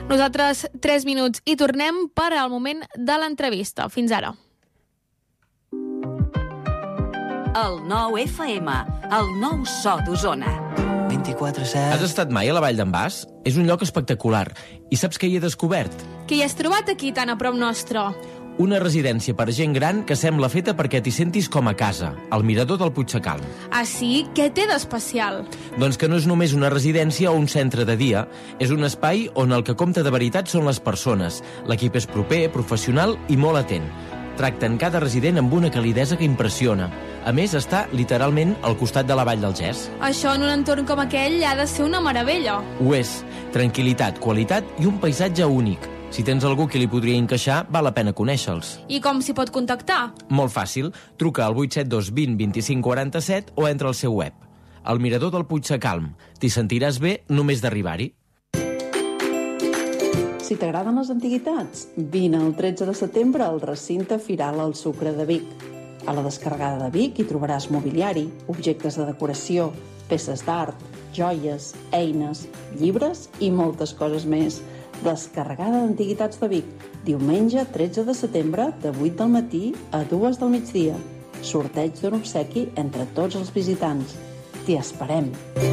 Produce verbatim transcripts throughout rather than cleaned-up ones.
Nosaltres tres minuts i tornem per al moment de l'entrevista. Fins ara. El nou F M, el nou so d'Osona. vint-i-quatre set. Has estat mai a la Vall d'en Bas? És un lloc espectacular. I saps què hi he descobert? Què hi has trobat aquí tan a prop nostre? Una residència per gent gran que sembla feta perquè t'hi sentis com a casa, al mirador del Puigsecalm. Ah, sí? Què té d'especial? Doncs que no és només una residència o un centre de dia, és un espai on el que compta de veritat són les persones. L'equip és proper, professional i molt atent. Tracten cada resident amb una calidesa que impressiona. A més, està literalment al costat de la Vall del Gès. Això en un entorn com aquell ha de ser una meravella. Ho és. Tranquilitat, qualitat i un paisatge únic. Si tens algú que li podria encaixar, val la pena conèixer-los. I com s'hi pot contactar? Molt fàcil. Truca al vuit set dos vint vint-i-cinc quaranta-set o entra al seu web. El mirador del Puigsecalm. T'hi sentiràs bé només d'arribar-hi. Si t'agraden les antiguitats, vine el tretze de setembre al recinte Firal al Sucre de Vic. A la descarregada de Vic hi trobaràs mobiliari, objectes de decoració, peces d'art, joies, eines, llibres i moltes coses més. Descarregada d'Antiguitats de Vic, diumenge tretze de setembre de vuit del matí a dues del migdia. Sorteig d'un obsequi entre tots els visitants. T'hi esperem!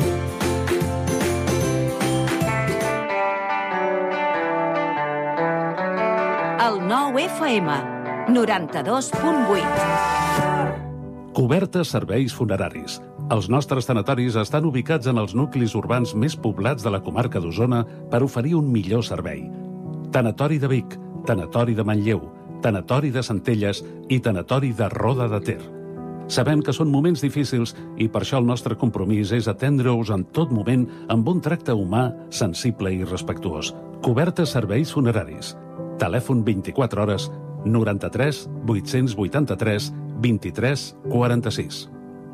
El nou F M, noranta-dos punt vuit. Cobertes serveis funeraris. Els nostres tanatoris estan ubicats en els nuclis urbans més poblats de la comarca d'Osona per oferir un millor servei. Tanatori de Vic, Tanatori de Manlleu, Tanatori de Centelles i Tanatori de Roda de Ter. Sabem que són moments difícils i per això el nostre compromís és atendre-us en tot moment amb un tracte humà, sensible i respectuós. Cobertes serveis funeraris. Telèfon vint-i-quatre hores, noranta-tres vuit-cents vuitanta-tres vint-i-tres quaranta-sis.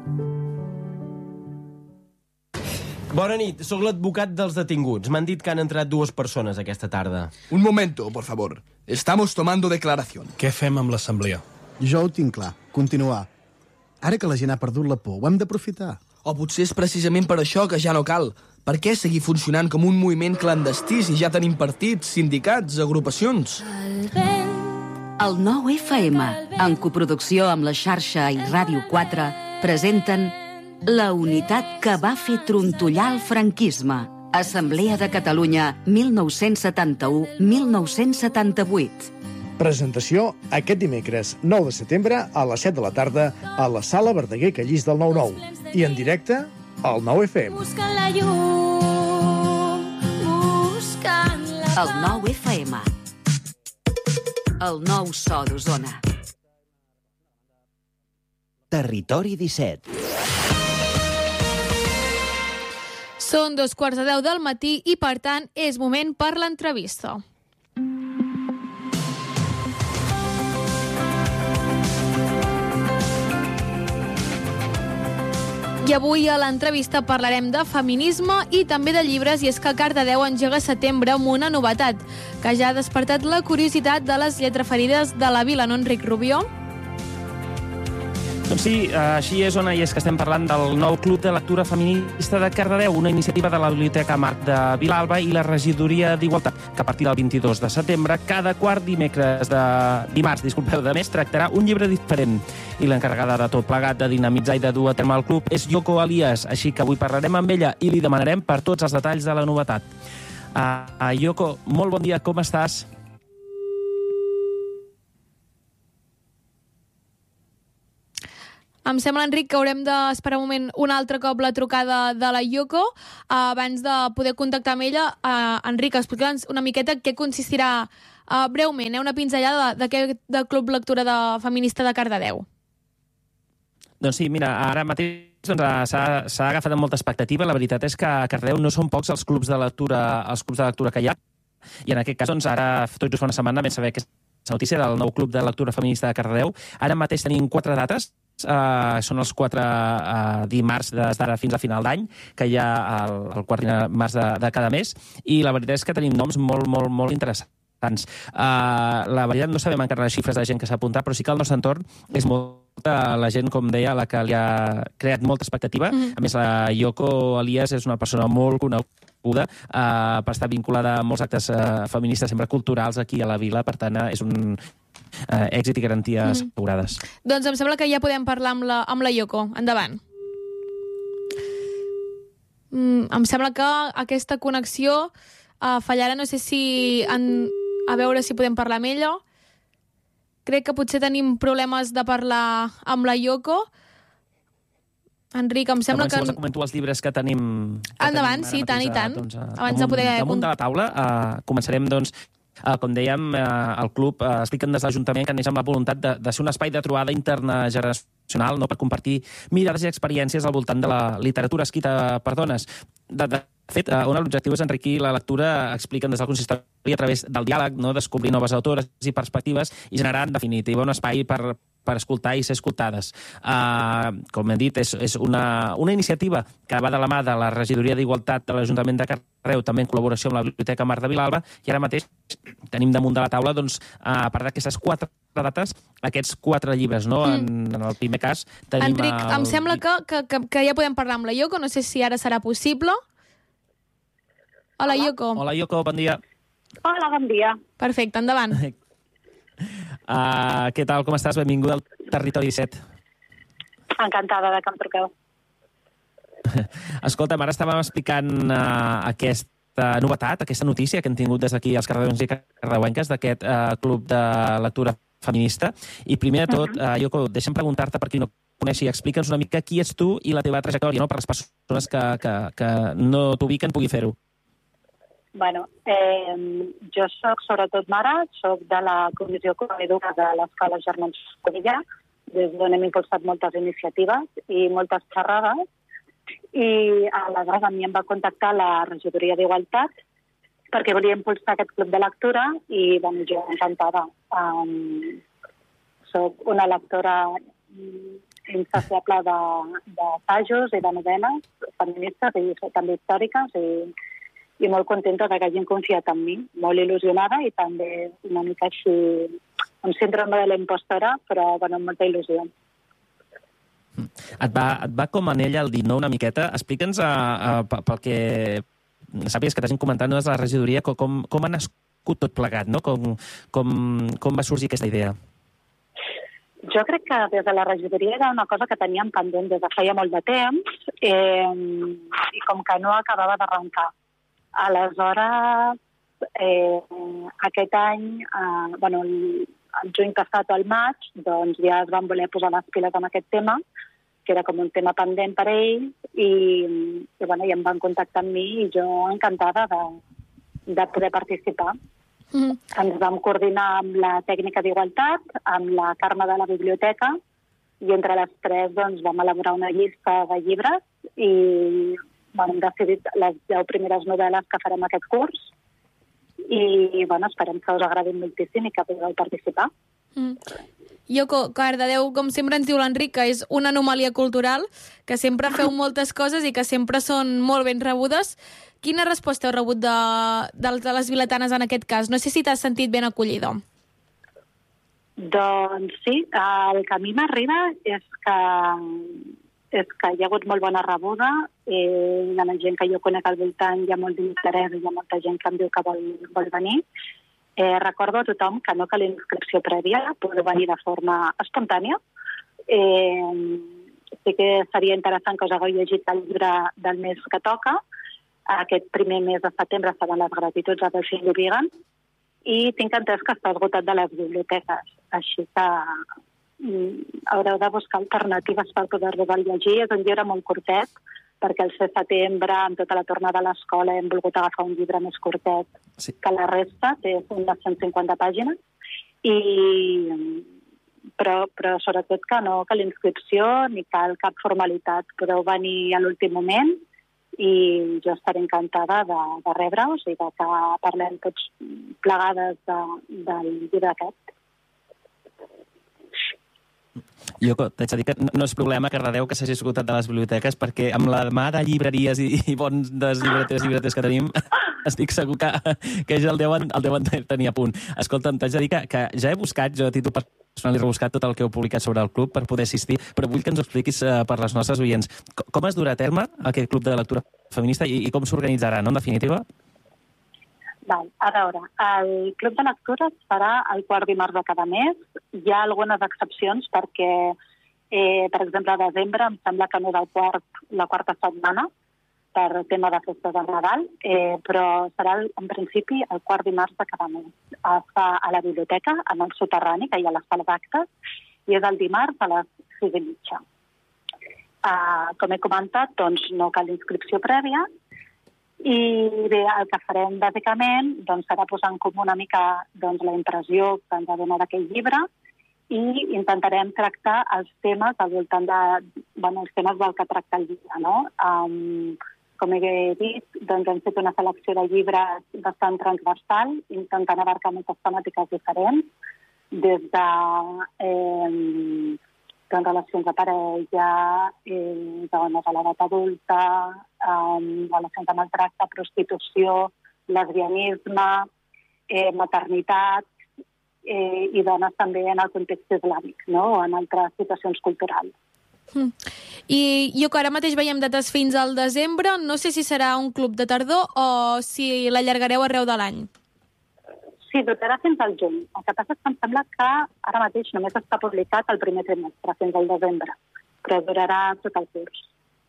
Bona nit, sóc l'advocat dels detinguts. M'han dit que han entrat dues persones aquesta tarda. Un momento, por favor. Estamos tomando declaración. Què fem amb l'assemblea? Jo ho tinc clar. Continuar. Ara que la gent ha perdut la por, ho hem d'aprofitar. O potser és precisament per això que ja no cal. Per què seguir funcionant com un moviment clandestí si ja tenim partits, sindicats, agrupacions? El nou F M, en coproducció amb la xarxa i Ràdio quatre, presenten La unitat que va fer trontollar el franquisme. Assemblea de Catalunya mil nou-cents setanta-u a mil nou-cents setanta-vuit. Presentació aquest dimecres, nou de setembre, a les set de la tarda, a la Sala Verdaguer Callís del nou nou. I en directe, al nou F M. El nou F M. El nou so d'Osona. Territori disset. Són dos quarts de deu del matí i, per tant, és moment per l'entrevista. I avui a l'entrevista parlarem de feminisme i també de llibres, i és que Cardedeu engega setembre amb una novetat que ja ha despertat la curiositat de les lletraferides de la vila, no, Enric Rubió? Doncs sí, així és, Ona, i és que estem parlant del nou Club de Lectura Feminista de Cardedeu, una iniciativa de la Biblioteca Marc de Vilalba i la Regidoria d'Igualtat, que a partir del vint-i-dos de setembre, cada quart dimecres de dimarts, disculpeu, de mes, tractarà un llibre diferent. I l'encarregada de tot plegat de dinamitzar i de dur a terme el club és Yoko Elias, així que avui parlarem amb ella i li demanarem per tots els detalls de la novetat. Uh, uh, Yoko, molt bon dia, com estàs? Em sembla, Enric, que haurem d'esperar un moment un altre cop la trucada de la Yoko uh, abans de poder contactar amb ella. Uh, Enric, explica'ns una miqueta què consistirà uh, breument, eh, una pinzellada d'aquest de Club Lectura de Feminista de Cardedeu. Doncs sí, mira, ara mateix doncs, s'ha agafat amb molta expectativa. La veritat és que a Cardedeu no són pocs els clubs de lectura, els clubs de lectura que hi ha. I en aquest cas, doncs, ara, tot just fa una setmana, vam saber aquesta notícia del nou Club de Lectura Feminista de Cardedeu. Ara mateix tenim quatre dates. Uh, són els quatre uh, dimarts d'ara fins a final d'any, que hi ha el, el quart dimarts de, de cada mes, i la veritat és que tenim noms molt, molt, molt interessants. Uh, la veritat no sabem encara les xifres de gent que s'ha apuntat, però sí que el nostre entorn és molta la gent, com deia, la que li ha creat molta expectativa. Mm-hmm. A més, la Yoko Elias és una persona molt coneguda reconeguda eh, per estar vinculada a molts actes eh, feministes sempre culturals aquí a la vila, per tant és un eh, èxit i garantia mm. assegurades. Doncs em sembla que ja podem parlar amb la, amb la Yoko. Endavant. Mm, em sembla que aquesta connexió uh, fallarà, no sé si en, a veure si podem parlar amb ella. Crec que potser tenim problemes de parlar amb la Yoko. Enric, em sembla Abans, que... Si vols comento els llibres que tenim... Que Endavant, tenim sí, tant i tant. Doncs, a, Abans de poder... Damunt de la taula uh, començarem, doncs, uh, com dèiem, uh, el club uh, expliquen des de l'Ajuntament que neix amb la voluntat de, de ser un espai de trobada intergeneracional, no?, per compartir mirades i experiències al voltant de la literatura escrita per dones. De, de fet, uh, un l'objectiu és enriquir la lectura, expliquen des del consistori, a través del diàleg, no?, descobrir noves autores i perspectives i generar, en definitiva, un espai per per escoltar i ser escoltades. Uh, com hem dit, és, és una, una iniciativa que va de la mà de la Regidoria d'Igualtat de l'Ajuntament de Cardedeu, també en col·laboració amb la Biblioteca Mar de Vilalba, i ara mateix tenim damunt de la taula, doncs, uh, a part d'aquestes quatre dates, aquests quatre llibres, no? Mm. En, en el primer cas tenim... Enric, el... em sembla que, que, que, que ja podem parlar amb la Yoko, no sé si ara serà possible. Hola, Hola. Yoko. Hola, Yoko, bon dia. Hola, bon dia. Perfecte, endavant. Uh, què tal, com estàs? Benvinguda al Territori disset. Encantada de que em truqueu. Escolta'm, ara estàvem explicant uh, aquesta novetat, aquesta notícia que hem tingut des d'aquí als cardedeuencs i cardedeuenques d'aquest uh, club de lectura feminista. I primer de tot, uh, Yoko, deixa'm preguntar-te, per qui no coneixi, explica'ns una mica qui ets tu i la teva trajectòria, no?, per les persones que, que, que no t'ubiquen pugui fer-ho. Bueno, eh, jo soc sobretot mare, soc de la Comissió Coeduca de l'Escola Germans Codilla, des d'on hem impulsat moltes iniciatives i moltes xerrades, i aleshores a mi em va contactar la Regidoria d'Igualtat perquè volia impulsar aquest club de lectura i bueno, jo encantada. Um, soc una lectora insaciable d'assajos i de novel·les feministes i també històriques i i molt contenta que hagin confiat en mi, molt il·lusionada i també una mica així, un síndrome de la impostora, però bueno, amb molta il·lusió. Et va, et va com en ella el dir, no, una miqueta? Explica'ns, uh, uh, pel que sàpies que t'hagin comentat des de la regidoria, com, com ha nascut tot plegat, no? Com, com, com va sorgir aquesta idea? Jo crec que des de la regidoria era una cosa que teníem pendent des de feia molt de temps eh, i com que no acabava d'arrencar. Aleshores, eh, aquest any, eh, bueno, el, el juny passat o el maig, doncs ja es van voler posar les piles amb aquest tema, que era com un tema pendent per ells, i, i, bueno, i em van contactar amb mi i jo encantada de, de poder participar. Mm. Ens vam coordinar amb la tècnica d'igualtat, amb la Carme de la biblioteca, i entre les tres doncs, vam elaborar una llista de llibres i bueno, hem decidit les deu primeres novel·les que farem aquest curs i bueno, esperem que us agradin moltíssim i que podeu participar. Mm. Yoko, Cardedeu, com sempre ens diu l'Enric, que és una anomalia cultural, que sempre feu moltes coses i que sempre són molt ben rebudes. Quina resposta heu rebut de, de, de les viletanes en aquest cas? No sé si t'has sentit ben acollida. Doncs sí, el que a mi m'arriba és que és que hi ha hagut molt bona rebuda, eh, de la gent que jo conec al voltant hi ha molt d'interès i hi ha molta gent que em diu que vol, vol venir. Eh, recordo a tothom que no cal inscripció prèvia, podeu venir de forma espontània. Eh, sí que seria interessant que us hagueu llegit el llibre del mes que toca. Aquest primer mes de setembre seran les gratituds a Delfín Llobiguen i tinc entès que està esgotat de les biblioteques, així que haureu de buscar alternatives per poder-lo llegir. És un llibre molt curtet, perquè al ser setembre, amb tota la tornada a l'escola, hem volgut agafar un llibre més curtet sí. que la resta, té unes cent cinquanta pàgines, i però, però sobretot que no cal inscripció ni cal cap formalitat. Podeu venir a l'últim moment i jo estaré encantada de, de rebre-us i de que parlem tots plegades de, del llibre aquest. Jo t'haig de dir que no és problema que Cardedeu que s'hagi esgotat de les biblioteques, perquè amb la mà de llibreries i, i bons des llibreters llibreters que tenim, estic segur que, que ja el deuen, el deuen tenir a punt. Escolta'm, t'haig de dir que, que ja he buscat, jo a títol personal i rebuscat tot el que heu publicat sobre el club per poder assistir, però vull que ens ho expliquis uh, per les nostres oients. Com es durà a terme aquest club de lectura feminista i, i com s'organitzarà, no, en definitiva? Val, a veure, el club de lectura es farà el quart dimarts de cada mes. Hi ha algunes excepcions perquè, eh, per exemple, a desembre em sembla que no és el quart, la quarta setmana per tema de festes de Nadal, eh, però serà en principi el quart dimarts de cada mes. Es fa a la biblioteca, en el soterrani, que hi ha la sala d'actes, i és el dimarts a les sis i mitja. Uh, com he comentat, doncs no cal inscripció prèvia, i bé, el que farem bàsicament doncs, serà posar en comú una mica doncs, la impressió que ens ha donat aquell llibre i intentarem tractar els temes al voltant de, bueno, els temes del que tracta el llibre, no? Um, com he dit, doncs hem fet una selecció de llibres bastant transversal, intentant abarcar moltes temàtiques diferents, des de eh, doncs, relacions de parella, eh, dones a l'edat adulta, eh, relacions amb el tracte, prostitució, lesbianisme, eh, maternitat eh, i dones també en el context islàmic, no? O en altres situacions culturals. Mm. I jo que ara mateix veiem dates fins al desembre, no sé si serà un club de tardor o si l'allargareu arreu de l'any. Sí, durarà fins al juny. El que passa és que em sembla que ara mateix només està publicat el primer trimestre, fins al desembre, però durarà tot el curs.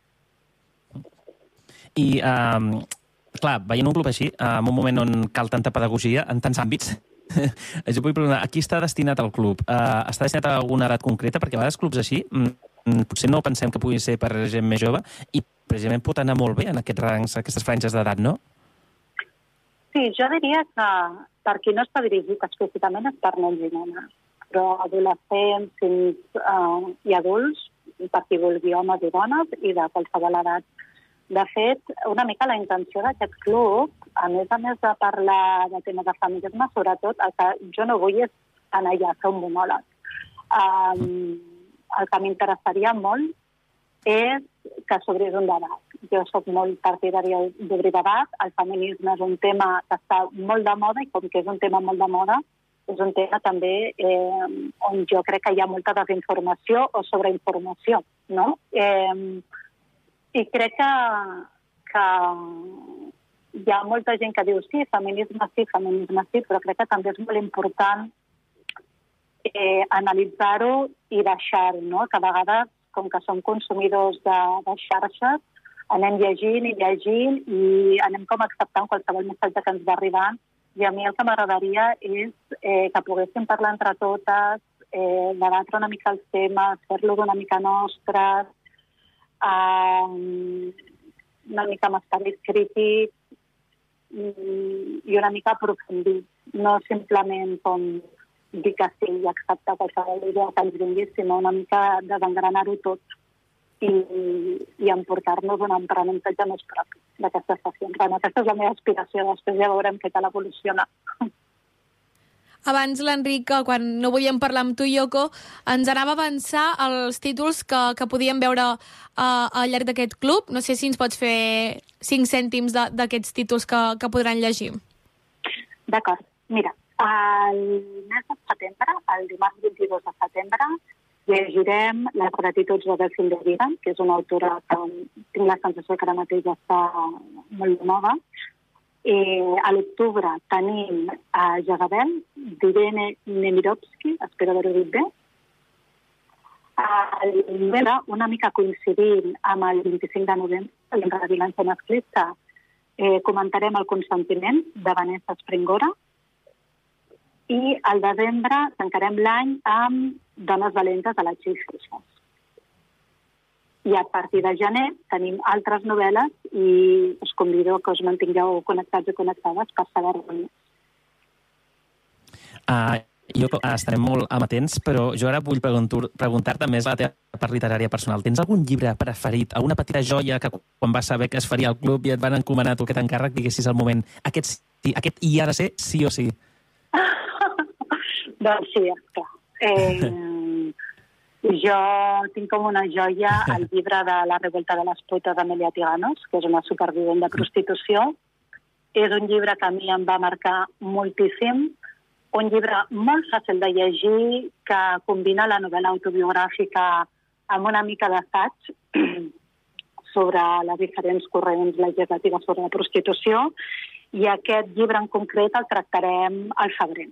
I, um, clar, veient un club així, en un moment on cal tanta pedagogia en tants àmbits, jo vull preguntar, a qui està destinat el club? Uh, està destinat a alguna edat concreta? Perquè a vegades clubs així mm, potser no pensem que pugui ser per gent més jove i precisament pot anar molt bé en aquests rangs, aquestes franges d'edat, no? Sí, jo diria que per qui no està dirigit explícitament és per nens i nenes, però adolescents fins, uh, i adults, per qui vulgui, homes i dones, i de qualsevol edat. De fet, una mica la intenció d'aquest club, a més a més de parlar de temes de feminisme, sobretot el que jo no vull és anar allà a fer un monòleg. Um, el que m'interessaria molt és que s'obrís un debat. Jo soc molt partidària d'obrir debat. El feminisme és un tema que està molt de moda i com que és un tema molt de moda, és un tema també eh, on jo crec que hi ha molta desinformació o sobreinformació, no? Eh, I crec que, que hi ha molta gent que diu sí, feminisme sí, feminisme sí, però crec que també és molt important eh, analitzar-ho i deixar-ho, no? Que a vegades, com que som consumidors de, de xarxes, anem llegint i llegint i anem com acceptant qualsevol missatge que ens va arribant. I a mi el que m'agradaria és eh, que poguéssim parlar entre totes, eh, debatre una mica els temes, fer-los una mica nostres, eh, una mica amb esperit crític i una mica aprofundir. No simplement com dir que sí i acceptar qualsevol idea que ens vingui, sinó una mica desengranar-ho tot i, i emportar-nos un aprenentatge més propi d'aquestes sessions. Bueno, aquesta és la meva aspiració, després ja veurem què tal evoluciona. Abans l'Enric, quan no volíem parlar amb tu, Yoko, ens anava a avançar els títols que, que podíem veure uh, al llarg d'aquest club. No sé si ens pots fer cinc cèntims d'aquests títols que, que podran llegir. D'acord. Mira, el mes de setembre, el dimarts vint-i-dos de setembre, llegirem Les gratituds de Delphine de Vigan, que és una autora que tinc la sensació que ara mateix està molt nova. Eh, a l'octubre tenim a Jezabel, d'Irene Nemirovsky, espero haver-ho dit bé. Al novembre, una mica coincidint amb el vint-i-cinc de novembre, l'Inca de violència masclista, eh, comentarem El consentiment, de Vanessa Springora. I al desembre tancarem l'any amb Dones valentes de la Txell Freixas. I a partir de gener tenim altres novel·les i us convido que us mantingueu connectats i connectades per saber-ho més. Uh, jo estarem molt amatents, però jo ara vull preguntar-te més la teva part literària personal. Tens algun llibre preferit, alguna petita joia que quan vas saber que es faria el club i et van encomanar tu aquest encàrrec, diguessis al moment, aquest, aquest hi ha de ser sí o sí? Doncs sí, clar. Eh, jo tinc com una joia el llibre de La revolta de les putes d'Amelia Tiganos, que és una supervivent de prostitució. És un llibre que a mi em va marcar moltíssim un llibre molt fàcil de llegir que combina la novel·la autobiogràfica amb una mica d'assaig sobre les diferents corrents legislatives sobre la prostitució, i aquest llibre en concret el tractarem al febrer.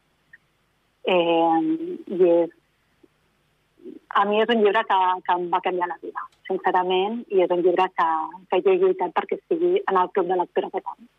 Eh, i és, a mi és un llibre que, que em va canviar la vida, sincerament, i és un llibre que, que jo he lluitat perquè estigui en el club de lectura que tant.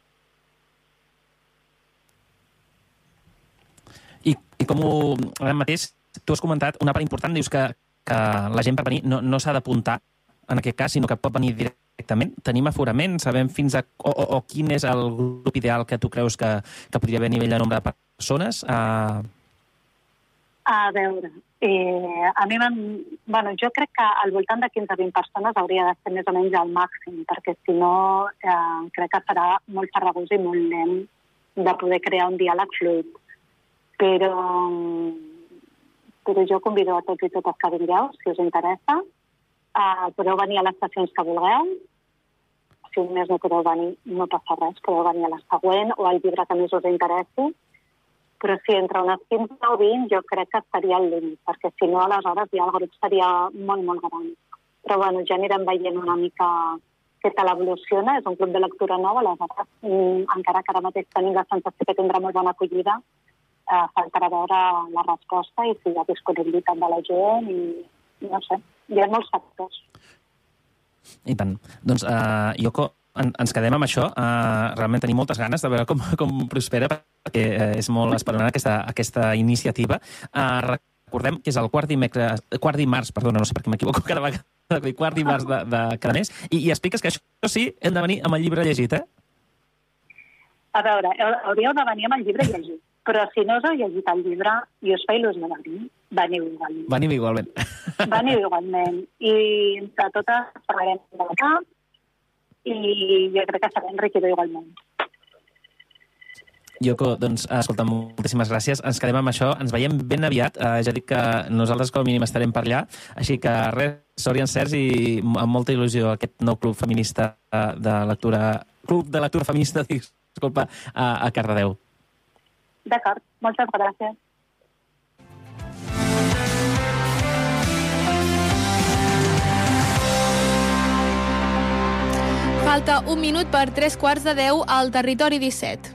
I, I com ho... Ara mateix, tu has comentat una part important, dius que, que la gent per venir no, no s'ha d'apuntar en aquest cas, sinó que pot venir directament. Tenim aforament? Sabem fins a... O, o, o quin és el grup ideal que tu creus que, que podria haver a nivell de nombre de persones? Uh... A veure, eh, a mi m'han... Bueno, jo crec que al voltant de quinze a vint persones hauria de ser més o menys el màxim, perquè si no eh, crec que serà molt farragós i molt lent de poder crear un diàleg fluid. Però, però jo convido a tots i totes que vingueu, si us interessa. Eh, podeu venir a les sessions que vulgueu. Si un mes no podeu venir, no passa res, podeu venir a la següent o al llibre que més us interessi. Però si entre unes quinze o vint jo crec que estaria al límit, perquè si no, aleshores ja el grup seria molt, molt gran. Però bueno, ja anirem veient una mica què tal evoluciona. És un club de lectura nou, aleshores, encara que ara mateix tenim la sensació que tindrà molt bona acollida, eh, faltarà veure la resposta i si hi ha disponibilitat de la gent i no sé, hi ha molts factors. I tant. Doncs, uh, Yoko, en, ens quedem amb això. Uh, realment tenim moltes ganes de veure com, com prospera, perquè uh, és molt esperonant aquesta, aquesta iniciativa. Uh, recordem que és el quart dimecres, quart dimarts, perdona, no sé per què m'equivoco cada vegada, quart dimarts de, de cada mes, i, i expliques que això sí, hem de venir amb el llibre llegit, eh? A veure, hauríeu de venir amb el llibre llegit, però si no us heu llegit el llibre i us fa il·lusió de venir, veniu igualment. Veniu igualment. Veniu igualment. I de totes parlarem del cap i jo crec que serà enriquidor igualment. Yoko, doncs, escolta, moltíssimes gràcies. Ens quedem amb això. Ens veiem ben aviat. Uh, ja dic que nosaltres com a mínim estarem per allà. Així que res, sort i encerts i amb molta il·lusió aquest nou club feminista de lectura... Club de lectura feminista, disculpa, a, a Cardedeu. D'acord. Moltes gràcies. Falta un minut per tres quarts de deu al Territori disset.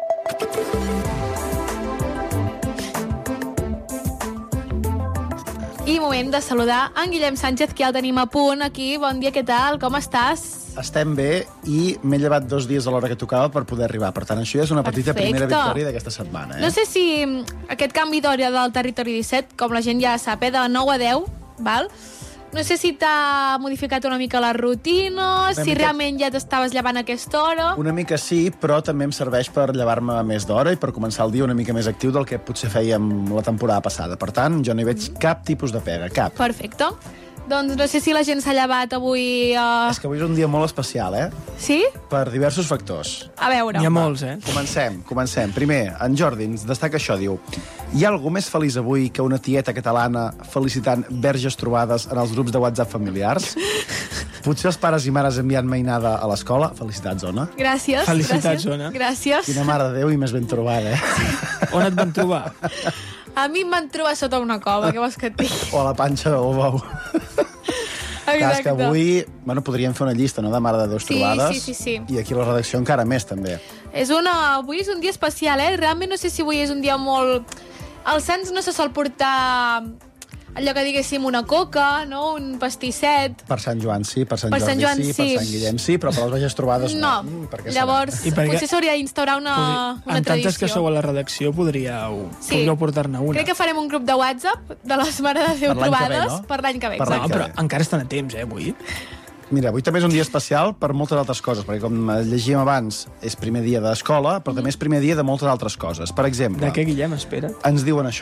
I moment de saludar en Guillem Sánchez, que ja el tenim a punt aquí. Bon dia, què tal? Com estàs? Estem bé i m'he llevat dos dies a l'hora que tocava per poder arribar. Per tant, això ja és una petita Perfecte. primera victòria d'aquesta setmana. Eh? No sé si aquest canvi d'hora del Territori disset, com la gent ja sap, eh, de nou a deu, val? No sé si t'ha modificat una mica la rutina, una si mica... realment ja t'estaves llevant a aquesta hora... Una mica sí, però també em serveix per llevar-me més d'hora i per començar el dia una mica més actiu del que potser fèiem la temporada passada. Per tant, jo no hi veig cap tipus de pega, cap. Perfecte. Doncs no sé si la gent s'ha llevat avui... Uh... És que avui és un dia molt especial, eh? Sí? Per diversos factors. A veure. N'hi ha molts, eh? Comencem, comencem. Primer, en Jordi ens destaca això, diu: hi ha algú més feliç avui que una tieta catalana felicitant verges trobades en els grups de WhatsApp familiars? Potser els pares i mares enviant mainada a l'escola? Felicitats, Ona. Gràcies. Felicitats, gràcies. Ona. Gràcies. Quina mare de Déu i més ben trobada, eh? On et van trobar? A mi em van trobar sota una cova, què vols que et digui? O a la panxa del bou. Clar, és que avui, bueno, podríem fer una llista, no?, de mare de Déus sí, trobades. Sí, sí, sí. I aquí a la redacció encara més, també. És una... Avui és un dia especial, eh? Realment no sé si avui és un dia molt... Els Sants no se sol portar allò que diguéssim una coca, no? Un pastisset. Per Sant Joan sí, per Sant per Jordi Sant Joan, sí, sí, per Sant Guillem sí, però per les veges trobades no. No, mm, per llavors potser s'hauria d'instaurar una, una en tradició. tantes que sou a la redacció podríeu, sí. podríeu portar-ne una. Crec que farem un grup de WhatsApp de les Mare de Déu per trobades no? per l'any que ve. Per No, però encara estan a temps, eh, avui. Mira, avui també és un dia especial per moltes altres coses, perquè com llegíem abans, és primer dia d'escola, però també és primer dia de moltes altres coses. Per exemple... De què, Guillem, espera? Ens diuen això.